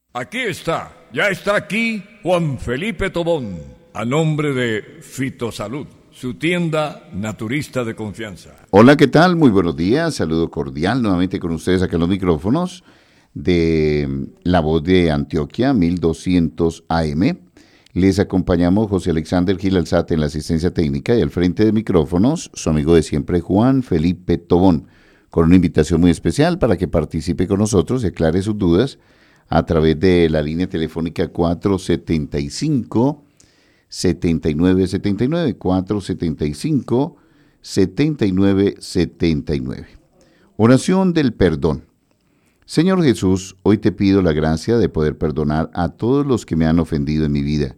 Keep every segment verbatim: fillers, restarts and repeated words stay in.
Aquí está, ya está aquí Juan Felipe Tobón, a nombre de Fitosalud, su tienda naturista de confianza. Hola, ¿qué tal? Muy buenos días, saludo cordial nuevamente con ustedes acá en los micrófonos de La Voz de Antioquia, mil doscientos A M. Les acompañamos José Alexander Gil Alzate en la asistencia técnica y al frente de micrófonos su amigo de siempre Juan Felipe Tobón, con una invitación muy especial para que participe con nosotros y aclare sus dudas a través de la línea telefónica cuatro setenta y cinco, setenta y nueve setenta y nueve, cuatro setenta y cinco, setenta y nueve setenta y nueve. Oración del perdón. Señor Jesús, hoy te pido la gracia de poder perdonar a todos los que me han ofendido en mi vida.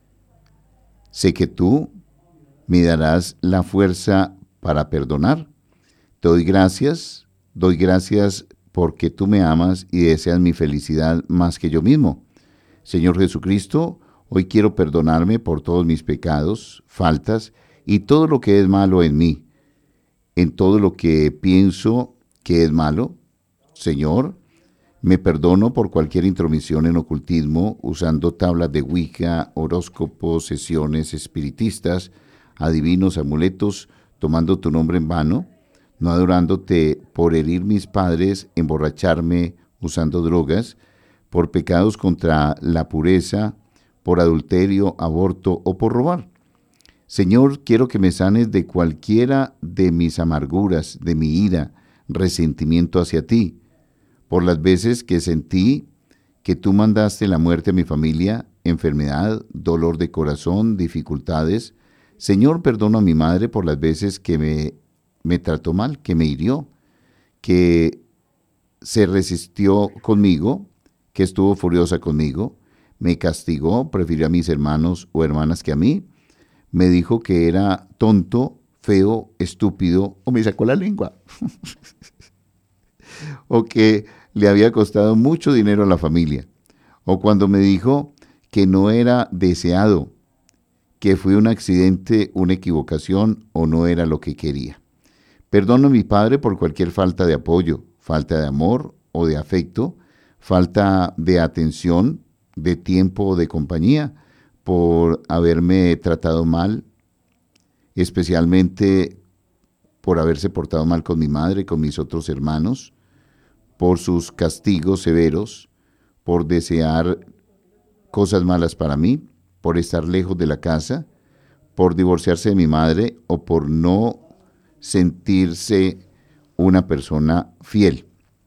Sé que tú me darás la fuerza para perdonar. Te doy gracias, doy gracias porque tú me amas y deseas mi felicidad más que yo mismo. Señor Jesucristo, hoy quiero perdonarme por todos mis pecados, faltas y todo lo que es malo en mí, en todo lo que pienso que es malo. Señor, me perdono por cualquier intromisión en ocultismo, usando tablas de Wicca, horóscopos, sesiones espiritistas, adivinos, amuletos, tomando tu nombre en vano, no adorándote por herir mis padres, emborracharme usando drogas, por pecados contra la pureza, por adulterio, aborto o por robar. Señor, quiero que me sanes de cualquiera de mis amarguras, de mi ira, resentimiento hacia ti, por las veces que sentí que tú mandaste la muerte a mi familia, enfermedad, dolor de corazón, dificultades. Señor, perdono a mi madre por las veces que me me trató mal, que me hirió, que se resistió conmigo, que estuvo furiosa conmigo, me castigó, prefirió a mis hermanos o hermanas que a mí, me dijo que era tonto, feo, estúpido, o me sacó la lengua, o que le había costado mucho dinero a la familia, o cuando me dijo que no era deseado, que fue un accidente, una equivocación, o no era lo que quería. Perdono a mi padre por cualquier falta de apoyo, falta de amor o de afecto, falta de atención, de tiempo o de compañía, por haberme tratado mal, especialmente por haberse portado mal con mi madre, con mis otros hermanos, por sus castigos severos, por desear cosas malas para mí, por estar lejos de la casa, por divorciarse de mi madre o por no sentirse una persona fiel.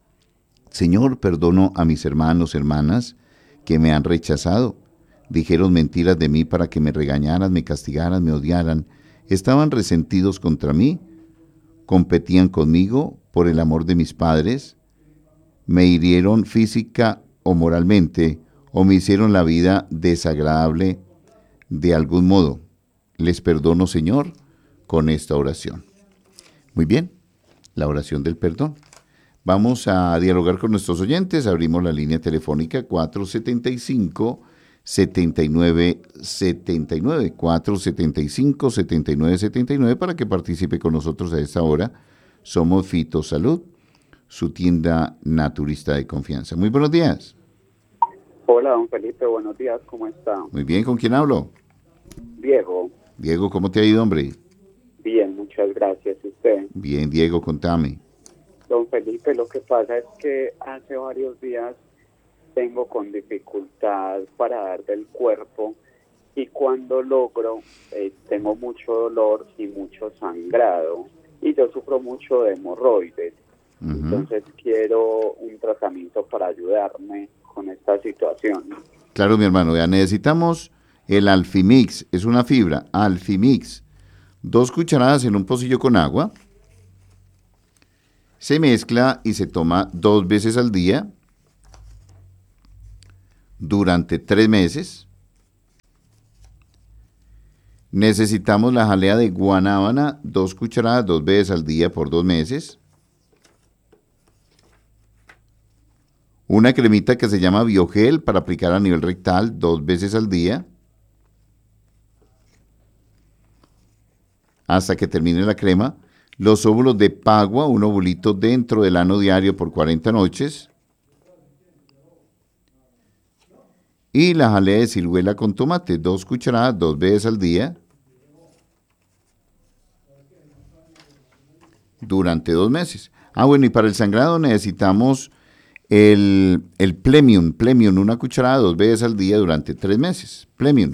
Señor, perdono a mis hermanos, hermanas, que me han rechazado. Dijeron mentiras de mí para que me regañaran, me castigaran, me odiaran. Estaban resentidos contra mí, competían conmigo por el amor de mis padres, me hirieron física o moralmente, o me hicieron la vida desagradable de algún modo. Les perdono, Señor, con esta oración. Muy bien, la oración del perdón. Vamos a dialogar con nuestros oyentes. Abrimos la línea telefónica cuatro setenta y cinco, setenta y nueve setenta y nueve, cuatro setenta y cinco, setenta y nueve setenta y nueve para que participe con nosotros a esta hora. Somos Fitosalud, su tienda naturista de confianza. Muy buenos días. Hola, don Felipe, buenos días, ¿cómo está? Muy bien, ¿con quién hablo? Diego. Diego, ¿cómo te ha ido, hombre? Bien, muchas gracias. ¿Usted? Bien, Diego, contame. Don Felipe, lo que pasa es que hace varios días tengo con dificultad para dar del cuerpo y cuando logro eh, tengo mucho dolor y mucho sangrado y yo sufro mucho de hemorroides. Uh-huh. Entonces quiero un tratamiento para ayudarme con esta situación. Claro, mi hermano, ya necesitamos el Alfimix, es una fibra, Alfimix. Dos cucharadas en un pocillo con agua, se mezcla y se toma dos veces al día durante tres meses. Necesitamos la jalea de guanábana, dos cucharadas, dos veces al día por dos meses. Una cremita que se llama Biogel para aplicar a nivel rectal dos veces al día. Hasta que termine la crema. Los óvulos de Pagua, un ovulito dentro del ano diario por cuarenta noches. Y la jalea de ciruela con tomate, dos cucharadas, dos veces al día, durante dos meses. Ah, bueno, y para el sangrado necesitamos el, el Plemium, Plemium, una cucharada, dos veces al día durante tres meses. Plemium.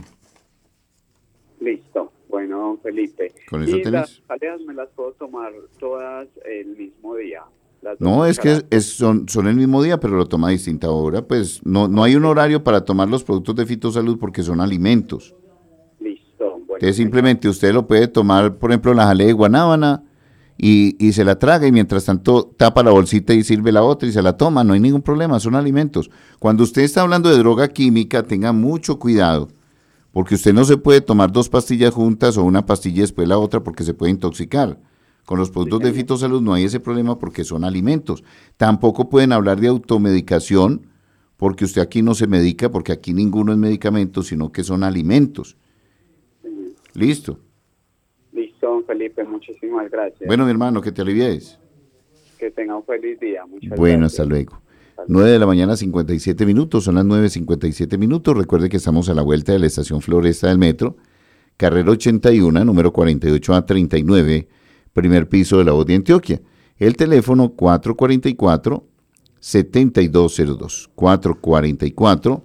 Listo. Bueno, don Felipe. ¿Con eso ¿Y tenés? las jaleas me las puedo tomar todas el mismo día? Las dos No, es que cucharadas. es, es- son, son el mismo día, pero lo toma a distinta hora. Pues no, no hay un horario para tomar los productos de fitosalud porque son alimentos. Listo. Bueno, Entonces simplemente usted lo puede tomar, por ejemplo, la jalea de guanábana y, y se la traga y mientras tanto tapa la bolsita y sirve la otra y se la toma. No hay ningún problema, son alimentos. Cuando usted está hablando de droga química, tenga mucho cuidado porque usted no se puede tomar dos pastillas juntas o una pastilla y después la otra porque se puede intoxicar. Con los productos de fitosalud no hay ese problema porque son alimentos. Tampoco pueden hablar de automedicación porque usted aquí no se medica, porque aquí ninguno es medicamento, sino que son alimentos. Listo. Listo, don Felipe. Muchísimas gracias. Bueno, mi hermano, que te alivies. Que tenga un feliz día. Muchas Bueno, gracias. hasta luego. nueve de la mañana, cincuenta y siete minutos, son las nueve cincuenta y siete minutos. Recuerde que estamos a la vuelta de la estación Floresta del Metro, carrera ochenta y uno, número cuarenta y ocho A treinta y nueve, primer piso de La Voz de Antioquia. El teléfono cuatro cuatro cuatro, siete dos cero dos, cuatro cuatro cuatro,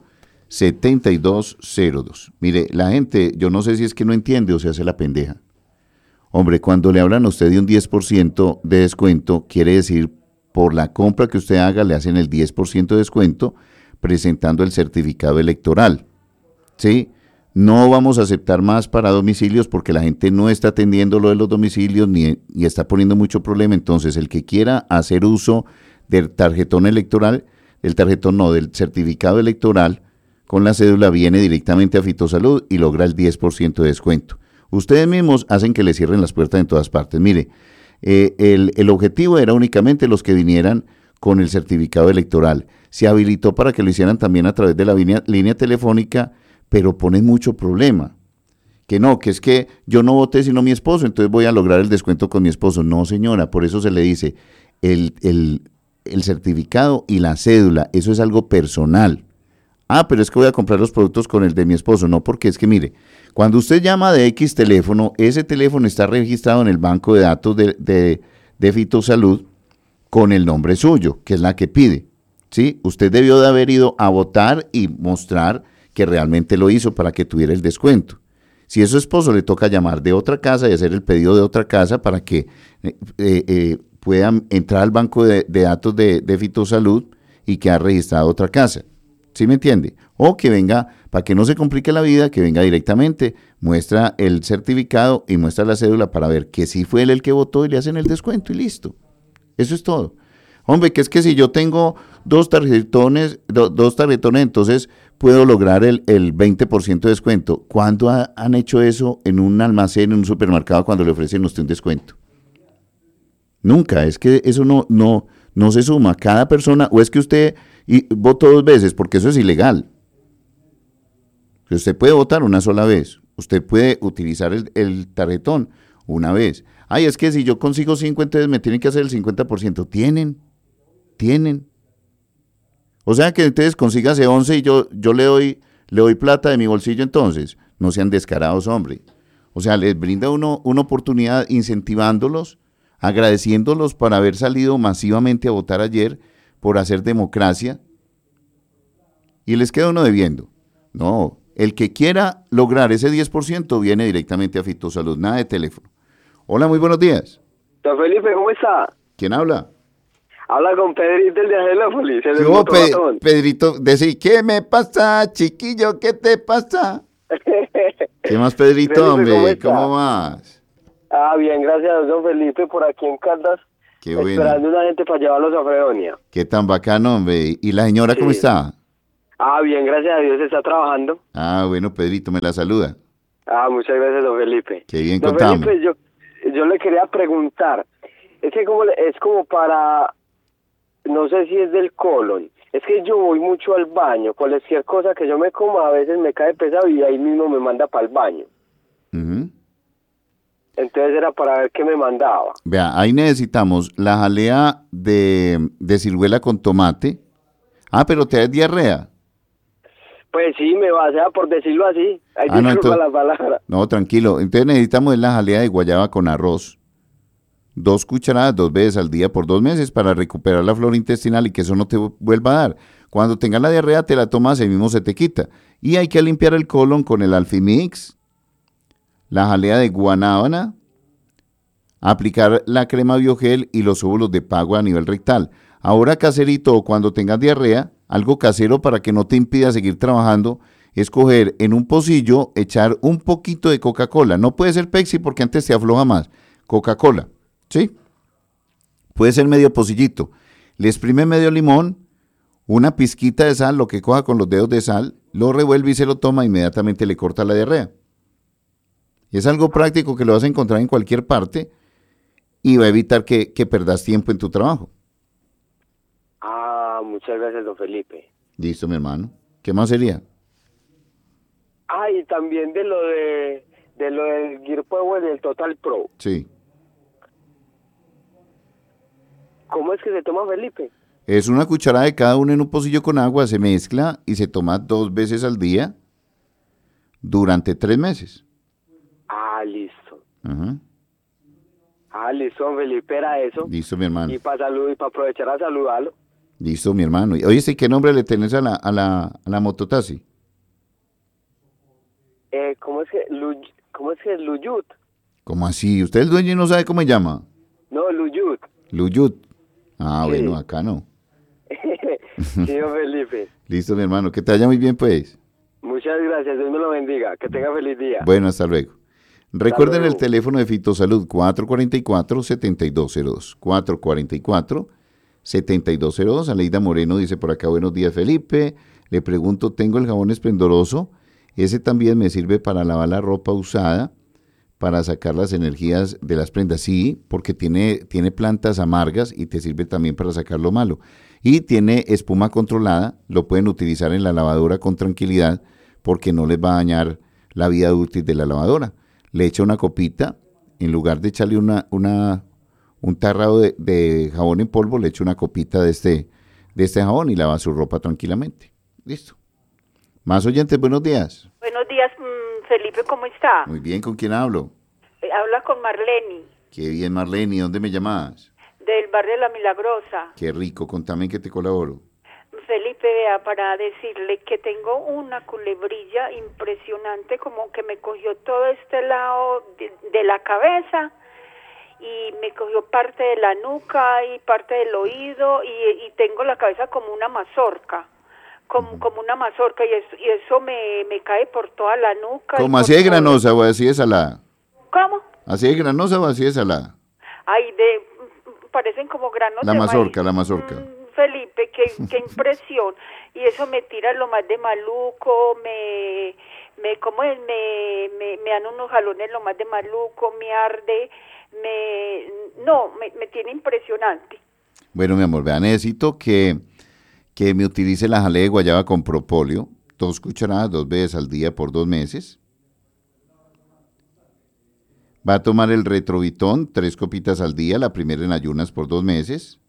siete dos cero dos. Mire, la gente, yo no sé si es que no entiende o se hace la pendeja. Hombre, cuando le hablan a usted de un diez por ciento de descuento, quiere decir por la compra que usted haga le hacen el diez por ciento de descuento presentando el certificado electoral. ¿Sí? No vamos a aceptar más para domicilios porque la gente no está atendiendo lo de los domicilios ni, ni está poniendo mucho problema. Entonces, el que quiera hacer uso del tarjetón electoral, del tarjetón no, del certificado electoral, con la cédula viene directamente a Fitosalud y logra el diez por ciento de descuento. Ustedes mismos hacen que le cierren las puertas en todas partes. Mire, eh, el, el objetivo era únicamente los que vinieran con el certificado electoral. Se habilitó para que lo hicieran también a través de la línea, línea telefónica, pero ponen mucho problema. Que no, que es que yo no voté sino mi esposo, entonces voy a lograr el descuento con mi esposo. No, señora, por eso se le dice el, el, el certificado y la cédula, eso es algo personal. Ah, pero es que voy a comprar los productos con el de mi esposo. No, porque es que mire, cuando usted llama de X teléfono, ese teléfono está registrado en el banco de datos de, de, de Fitosalud con el nombre suyo, que es la que pide. ¿Sí? Usted debió de haber ido a votar y mostrar que realmente lo hizo para que tuviera el descuento. Si es su esposo, le toca llamar de otra casa y hacer el pedido de otra casa para que eh, eh, puedan entrar al banco de, de datos de, de Fitosalud y quedar registrado otra casa. ¿Sí me entiende? O que venga, para que no se complique la vida, que venga directamente, muestra el certificado y muestra la cédula para ver que sí fue él el que votó y le hacen el descuento y listo. Eso es todo. Hombre, que es que si yo tengo dos tarjetones, do, dos tarjetones, entonces puedo lograr el, el veinte por ciento de descuento. ¿Cuándo ha, han hecho eso en un almacén, en un supermercado, cuando le ofrecen a usted un descuento? Nunca, es que eso no, no, no se suma. Cada persona, o es que usted y votó dos veces, porque eso es ilegal. Usted puede votar una sola vez, usted puede utilizar el, el tarjetón una vez. Ay, es que si yo consigo cinco, entonces me tienen que hacer el cincuenta por ciento. Tienen, tienen. O sea que entonces consígase once y yo, yo le doy, le doy plata de mi bolsillo entonces. No sean descarados, hombre. O sea, les brinda uno una oportunidad incentivándolos, agradeciéndolos por haber salido masivamente a votar ayer, por hacer democracia, y les queda uno debiendo. No, el que quiera lograr ese diez por ciento viene directamente a Fitosalud, nada de teléfono. Hola, muy buenos días. Don Felipe, ¿cómo está? ¿Quién habla? Habla con Pedrito, el de Angelópolis, el ¿Qué del hubo, Pe- motorratón. Pedrito? Decí, ¿qué me pasa, chiquillo? ¿Qué te pasa? ¿Qué más, Pedrito, Felipe, hombre? ¿cómo está? ¿Cómo vas? Ah, bien, gracias a don Felipe, por aquí en Caldas, Qué bueno. esperando una gente para llevarlos a Fredonia. Qué tan bacano, hombre. ¿Y la señora cómo Sí. está? Ah, bien, gracias a Dios, está trabajando. Ah, bueno, Pedrito, me la saluda. Ah, muchas gracias, don Felipe. Qué bien, Don contame. Felipe, yo, yo le quería preguntar, es que como le- es como para, no sé si es del colon, es que yo voy mucho al baño, cualquier cosa que yo me coma a veces me cae pesado y ahí mismo me manda para el baño. Ujú. Entonces era para ver qué me mandaba. Vea, ahí necesitamos la jalea de, de ciruela con tomate. Ah, pero te da diarrea. Pues sí, me va, o sea, por decirlo así. Ahí Ah, no, disculpa entonces- la palabra. No, tranquilo. Entonces necesitamos la jalea de guayaba con arroz. Dos cucharadas dos veces al día por dos meses para recuperar la flora intestinal y que eso no te vuelva a dar. Cuando tengas la diarrea te la tomas y mismo se te quita. Y hay que limpiar el colon con el Alfimix, la jalea de guanábana, aplicar la crema biogel y los óvulos de pago a nivel rectal. Ahora caserito, o cuando tengas diarrea, algo casero para que no te impida seguir trabajando, es coger en un pocillo, echar un poquito de Coca-Cola. No puede ser Pepsi porque antes te afloja más. Coca-Cola, ¿sí? Puede ser medio pocillito. Le exprime medio limón, una pizquita de sal, lo que coja con los dedos de sal, lo revuelve y se lo toma, inmediatamente le corta la diarrea. Y es algo práctico que lo vas a encontrar en cualquier parte y va a evitar que, que perdas tiempo en tu trabajo. Ah, muchas gracias, don Felipe. Listo, mi hermano. ¿Qué más sería? Ah, y también de lo de, de lo del Gear Power del Total Pro. Sí. ¿Cómo es que se toma, Felipe? Es una cucharada de cada uno en un pocillo con agua, se mezcla y se toma dos veces al día durante tres meses. Ah, listo. Ajá. Ah, listo, don Felipe, era eso. Listo, mi hermano. Y para salud, y para aprovechar a saludarlo. Listo, mi hermano. Y, oye, ¿sí ¿qué nombre le tenés a la, a la, a la mototaxi? Eh, ¿cómo es que? Lu, ¿Cómo es que es Luyut? ¿Cómo así? ¿Usted es el dueño y no sabe cómo se llama? No, Luyut. Luyut. Ah, Sí. bueno, acá no. Sí, don Felipe. Listo, mi hermano. Que te vaya muy bien, pues. Muchas gracias, Dios me lo bendiga. Que tenga feliz día. Bueno, hasta luego. Recuerden luego. el teléfono de Fitosalud cuatro cuatro cuatro, siete dos cero dos. cuatro cuatro cuatro, siete dos cero dos. Aleida Moreno dice por acá, buenos días, Felipe. Le pregunto, tengo el jabón esplendoroso. Ese también me sirve para lavar la ropa usada, para sacar las energías de las prendas. Sí, porque tiene, tiene plantas amargas y te sirve también para sacar lo malo. Y tiene espuma controlada, lo pueden utilizar en la lavadora con tranquilidad porque no les va a dañar la vida útil de la lavadora. Le echa una copita, en lugar de echarle una, una, un tarrado de, de jabón en polvo, le echa una copita de este, de este jabón y lava su ropa tranquilamente. Listo. Más oyentes, buenos días. Buenos días, mm, Felipe, ¿cómo está? Muy bien, ¿con quién hablo? Eh, habla con Marleni, Qué bien, Marlene, ¿dónde me llamabas? del barrio de La Milagrosa. Qué rico, contame en qué te colaboro. Felipe, vea, para decirle que tengo una culebrilla impresionante, como que me cogió todo este lado de, de la cabeza y me cogió parte de la nuca y parte del oído y, y tengo la cabeza como una mazorca. Como, como una mazorca y eso, y eso me, me cae por toda la nuca. y ¿Cómo por así de todo. granosa o así de salada? ¿Cómo? ¿Así de granosa o así de salada? Ay, de, parecen como granos La de mazorca, maíz. la mazorca. Mm, Felipe, qué, qué impresión. Y eso me tira lo más de maluco, me, me, ¿cómo es? Me, me, me dan unos jalones lo más de maluco, me arde, me, no, me, me tiene impresionante. Bueno, mi amor, vea, necesito que, que me utilice la jalea de guayaba con propóleo, dos cucharadas, dos veces al día por dos meses. Va a tomar el retrovitón, tres copitas al día, la primera en ayunas por dos meses.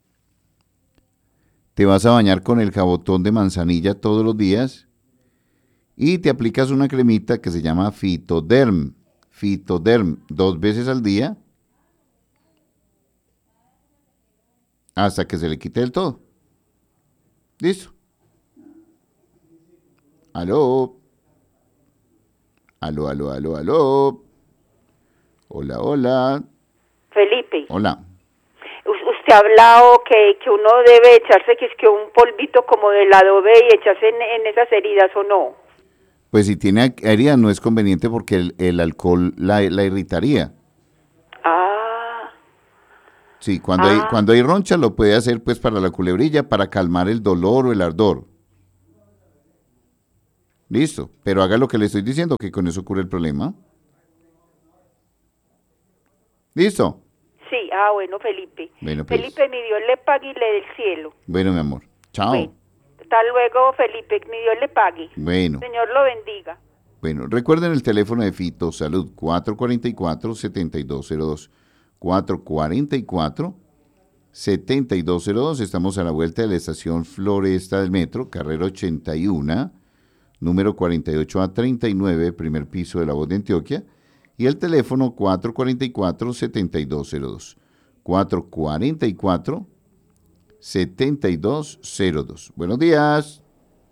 Te vas a bañar con el jabotón de manzanilla todos los días y te aplicas una cremita que se llama Fitoderm. Fitoderm, dos veces al día hasta que se le quite del todo. ¿Listo? Aló. Aló, aló, aló, aló. Hola, hola. Felipe, Hola. us- usted ha hablado que, que uno debe echarse que es que un polvito como del adobe y echarse en, en esas heridas o no. Pues si tiene herida no es conveniente porque el, el alcohol la, la irritaría. Ah, Sí, cuando, hay, Ah. cuando hay roncha lo puede hacer pues para la culebrilla, para calmar el dolor o el ardor. Listo, pero haga lo que le estoy diciendo, que con eso cura el problema. Listo. sí, ah, bueno, Felipe. Bueno, pues. Felipe, mi Dios le pague y le dé el cielo. Bueno, mi amor. Chao. Bueno, hasta luego, Felipe, mi Dios le pague. Bueno. Señor lo bendiga. Bueno, recuerden el teléfono de Fito Salud, cuatro cuatro cuatro, siete dos cero dos. cuatro cuatro cuatro, siete dos cero dos. Estamos a la vuelta de la estación Floresta del Metro, carrera ochenta y uno, número cuarenta y ocho A treinta y nueve, primer piso de La Voz de Antioquia, y el teléfono cuatro cuatro cuatro, siete dos cero dos. cuatro cuatro cuatro, siete dos cero dos. Buenos días.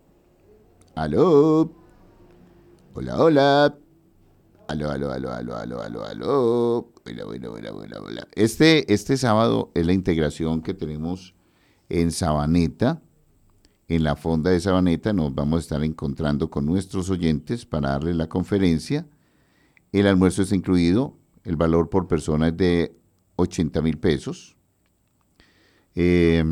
Aló. Hola, hola. Aló, aló, aló, aló, aló, aló, aló. Hola, hola, hola, hola, hola. Este, este sábado es la integración que tenemos en Sabaneta. En la fonda de Sabaneta nos vamos a estar encontrando con nuestros oyentes para darles la conferencia. El almuerzo está incluido. El valor por persona es de ochenta mil pesos. Eh,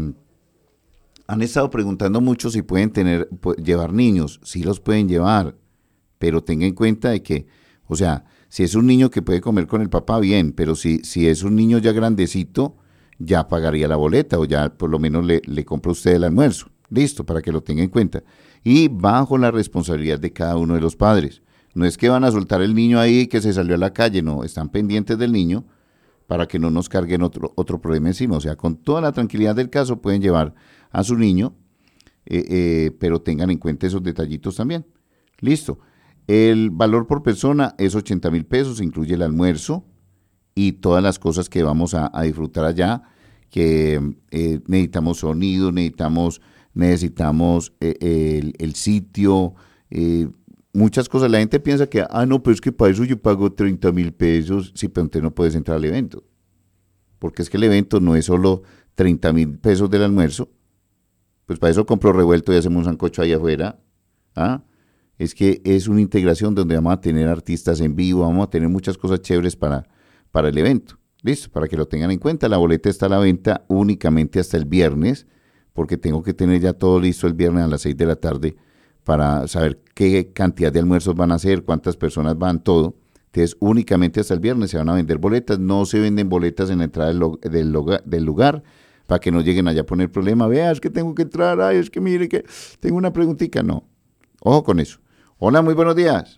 han estado preguntando mucho si pueden tener, llevar niños. Sí los pueden llevar, pero tenga en cuenta de que, o sea, si es un niño que puede comer con el papá, bien, pero si, si es un niño ya grandecito, ya pagaría la boleta o ya por lo menos le, le compra usted el almuerzo. Listo, para que lo tenga en cuenta. Y bajo la responsabilidad de cada uno de los padres. No es que van a soltar el niño ahí que se salió a la calle, no, están pendientes del niño para que no nos carguen otro, otro problema encima. O sea, con toda la tranquilidad del caso pueden llevar a su niño, eh, eh, pero tengan en cuenta esos detallitos también. Listo. El valor por persona es ochenta mil pesos, incluye el almuerzo y todas las cosas que vamos a, a disfrutar allá, que eh, necesitamos sonido, necesitamos, necesitamos eh, el, el sitio, eh, muchas cosas. La gente piensa que, ah, no, pero es que para eso yo pago treinta mil pesos, sí, pero usted no puede entrar al evento. Porque es que el evento no es solo treinta mil pesos del almuerzo, pues para eso compro revuelto y hacemos un sancocho ahí afuera. ¿Ah? Es que es una integración donde vamos a tener artistas en vivo, vamos a tener muchas cosas chéveres para, para el evento. Listo, para que lo tengan en cuenta. La boleta está a la venta únicamente hasta el viernes, porque tengo que tener ya todo listo el viernes a las seis de la tarde para saber qué cantidad de almuerzos van a hacer, cuántas personas van, todo. Entonces, únicamente hasta el viernes se van a vender boletas. No se venden boletas en la entrada del, lo- del, loga- del lugar, para que no lleguen allá a poner problema. Vea, es que tengo que entrar, ay, es que mire que tengo una preguntita. No, ojo con eso. Hola, muy buenos días.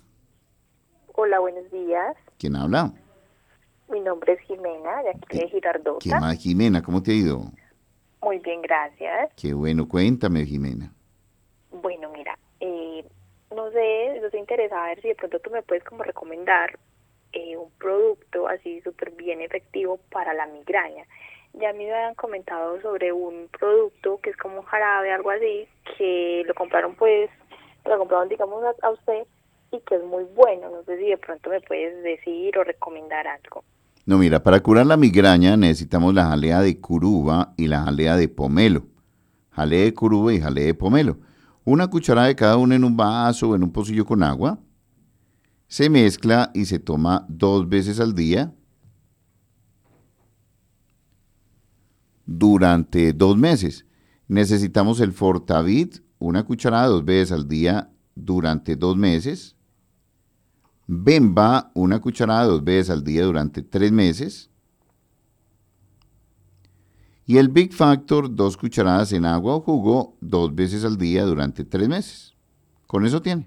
Hola, buenos días. ¿Quién habla? Mi nombre es Jimena, de aquí de Girardota. ¿Qué más, Jimena? ¿Cómo te ha ido? Muy bien, gracias. Qué bueno, cuéntame, Jimena. Bueno, mira, eh, no sé, yo estoy interesada a ver si de pronto tú me puedes como recomendar eh, un producto así súper bien efectivo para la migraña. Ya me habían comentado sobre un producto que es como un jarabe, algo así, que lo compraron pues, lo compraron digamos a, a usted y que es muy bueno. No sé si de pronto me puedes decir o recomendar algo. No, mira, para curar la migraña necesitamos la jalea de curuba y la jalea de pomelo. Jalea de curuba y jalea de pomelo. Una cucharada de cada una en un vaso o en un pocillo con agua. Se mezcla y se toma dos veces al día durante dos meses. Necesitamos el Fortavit, una cucharada dos veces al día durante dos meses. Bemba, una cucharada dos veces al día durante tres meses. Y el Big Factor, dos cucharadas en agua o jugo, dos veces al día durante tres meses. Con eso tiene.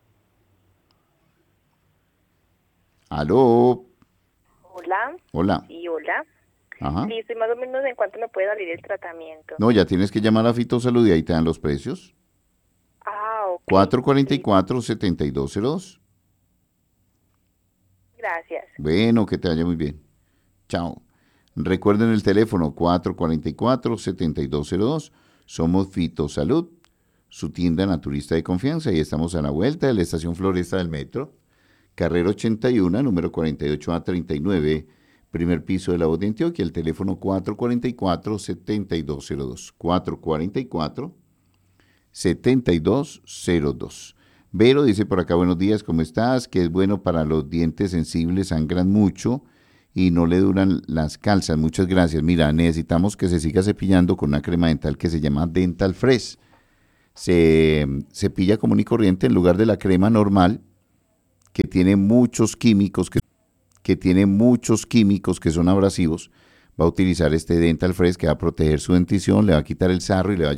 Aló. Hola. Hola. Sí, hola. Ajá. Listo, y más o menos en cuánto me puede salir el tratamiento. No, ya tienes que llamar a Fitosalud y ahí te dan los precios. Ah, ok. cuatro cuatro Sí. cuatro, siete dos cero dos. Gracias. Bueno, que te vaya muy bien. Chao. Recuerden el teléfono cuatro cuatro cuatro, siete dos cero dos. Somos Fitosalud, su tienda naturista de confianza, y estamos a la vuelta de la estación Floresta del Metro, carrera ochenta y uno, número cuarenta y ocho A treinta y nueve, primer piso de La Voz de Antioquia. El teléfono cuatro cuatro cuatro, siete dos cero dos. cuatro cuatro cuatro, siete dos cero dos. Vero dice por acá, buenos días, ¿cómo estás? Que es bueno para los dientes sensibles, sangran mucho y no le duran las calzas. Muchas gracias. Mira, necesitamos que se siga cepillando con una crema dental que se llama Dental Fresh. Se cepilla común y corriente en lugar de la crema normal, que tiene muchos químicos, que, que tiene muchos químicos que son abrasivos. Va a utilizar este Dental Fresh que va a proteger su dentición, le va a quitar el sarro y le va a